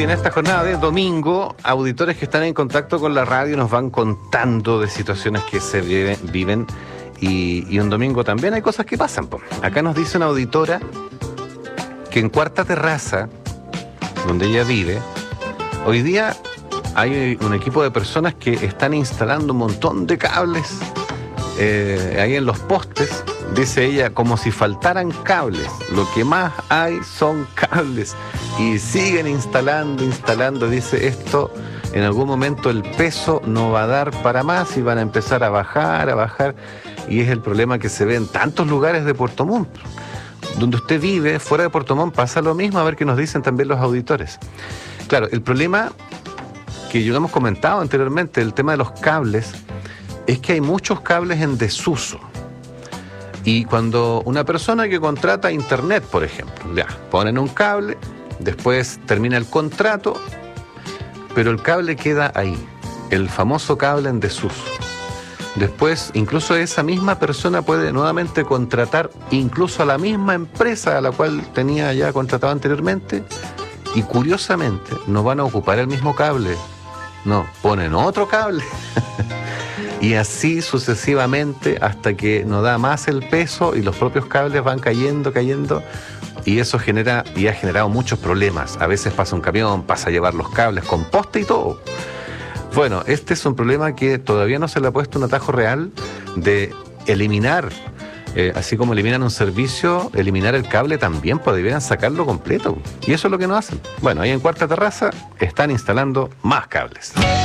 Sí, en esta jornada de domingo, auditores que están en contacto con la radio nos van contando de situaciones que se viven y un domingo también hay cosas que pasan. Acá nos dice una auditora que en Cuarta Terraza, donde ella vive, hoy día hay un equipo de personas que están instalando un montón de cables ahí en los postes, dice ella, como si faltaran cables. Lo que más hay son cables. Y siguen instalando, dice esto, en algún momento el peso no va a dar para más y van a empezar a bajar, y es el problema que se ve en tantos lugares de Puerto Montt. Donde usted vive, fuera de Puerto Montt, pasa lo mismo, a ver qué nos dicen también los auditores. Claro, el problema que ya hemos comentado anteriormente, el tema de los cables, es que hay muchos cables en desuso. Y cuando una persona que contrata internet, por ejemplo, ya ponen un cable, después termina el contrato, pero el cable queda ahí, el famoso cable en desuso. Después, incluso esa misma persona puede nuevamente contratar incluso a la misma empresa a la cual tenía ya contratado anteriormente, y curiosamente no van a ocupar el mismo cable, no, ponen otro cable. Y así sucesivamente hasta que no da más el peso y los propios cables van cayendo, y eso genera y ha generado muchos problemas. A veces pasa un camión, pasa a llevar los cables con poste y todo. Bueno, este es un problema que todavía no se le ha puesto un atajo real de eliminar, así como eliminan un servicio, eliminar el cable también, pues deberían sacarlo completo. Y eso es lo que no hacen. Bueno, ahí en Cuarta Terraza están instalando más cables.